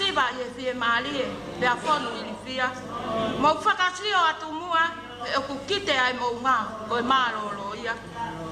ba ye fie mali be a fonu i fia mo fakasio atumua e ku kite ai mo nga ko malo lo ia